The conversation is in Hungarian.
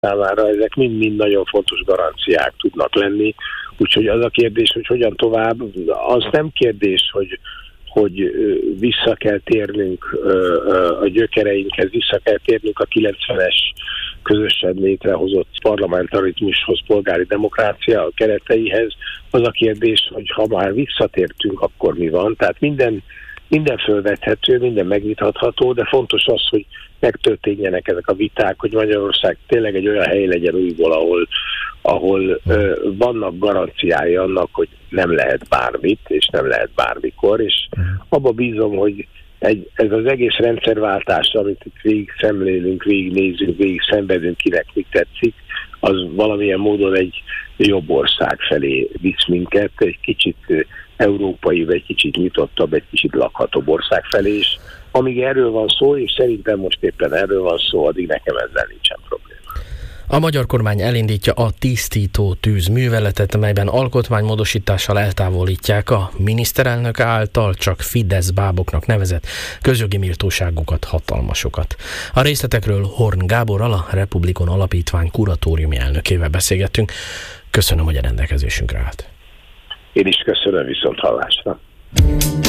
számára ezek mind-mind nagyon fontos garanciák tudnak lenni. Úgyhogy az a kérdés, hogy hogyan tovább, az nem kérdés, hogy vissza kell térnünk a gyökereinkhez, vissza kell térnünk a 90-es közösen létrehozott parlamentarizmushoz, polgári demokrácia a kereteihez. Az a kérdés, hogy ha már visszatértünk, akkor mi van? Tehát minden fölvethető, minden megvitatható, de fontos az, hogy megtörténjenek ezek a viták, hogy Magyarország tényleg egy olyan hely legyen újból, ahol vannak garanciái annak, hogy nem lehet bármit, és nem lehet bármikor, és abba bízom, hogy ez az egész rendszerváltás, amit itt végig szemlélünk, végig nézzünk, végig szenvedünk, kinek mi tetszik, az valamilyen módon egy jobb ország felé visz minket, egy kicsit európai, vagy egy kicsit nyitottabb, egy kicsit lakhatóbb ország felé is. Amíg erről van szó, és szerintem most éppen erről van szó, addig nekem ezzel nincsen probléma. A magyar kormány elindítja a tisztító tűz műveletet, melyben alkotmánymódosítással eltávolítják a miniszterelnök által csak Fidesz báboknak nevezett közjogi méltóságukat, hatalmasokat. A részletekről Horn Gáborral, a Republikon Alapítvány kuratóriumi elnökével beszélgettünk. Köszönöm, hogy a rendelkezésünkre állt. Én is köszönöm, viszont hallásra.